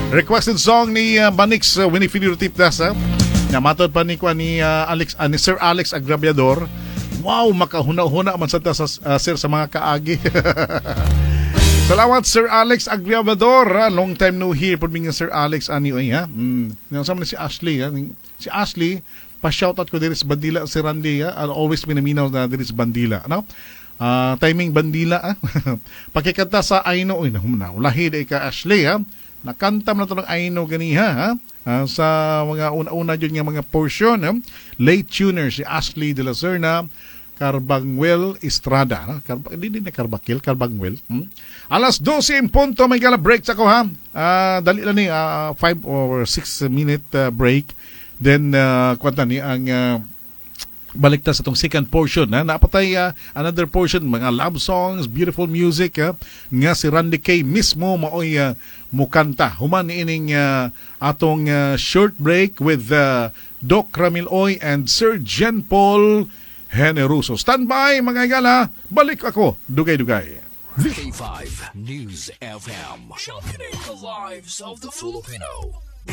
Requested song ni Manix Winifred Tipdas. Namatod pa ni ni Sir Alex Agraviador. Wow, makahuna-huna man sa sir sa mga kaagi. Salamat Sir Alex Agraviador. Long time no hear po mga Sir Alex ani oy ha. Nasama si Ashley ha. Si Ashley pa-shoutout ko diri sa Bandila si Randy ha. I'll always minaminaw na diri sa Bandila, no? Timing Bandila pakikanta sa Aino oy lahi day ka Ashley ha. Nakanta man to ng Aino ganiha ha. Sa mga una-una dyan nga mga portion late tuner si Ashley de la Serna, Carbangwel Estrada, hindi na Carbakil, Carbangwel. Alas 12 in punto, may gala break sa ko ha. Dali lang ni 5 or 6 minute break. Then kwanta ni ang balik ta sa itong second portion napatay another portion, mga love songs, beautiful music nga si Randy K mismo maoy mukanta human ining atong short break with Doc Ramil Oy and Sir Jen Paul Generoso. Stand by mga igala, balik ako dugay-dugay. K5 News FM, championing the lives of the Filipino.